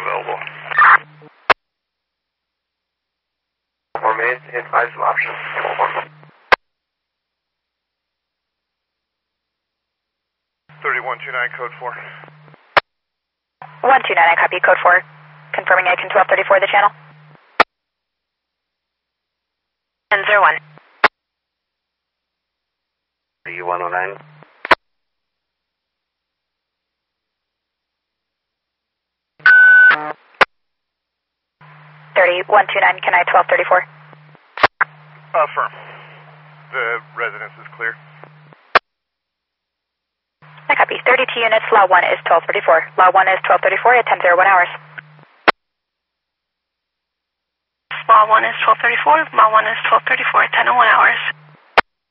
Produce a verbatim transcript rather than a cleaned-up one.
available. Four minutes, advise some options. thirty-one two nine, code four. one two nine, I copy, code four. Confirming I can twelve thirty-four the channel. ten zero one. D one oh nine. thirty, one two nine, can I twelve thirty-four? Affirm. The residence is clear. I copy. thirty-two units, law one is twelve thirty-four. Law one is twelve thirty-four at ten oh one hours. Law one is twelve thirty-four. Law one is twelve thirty-four at ten oh one hours.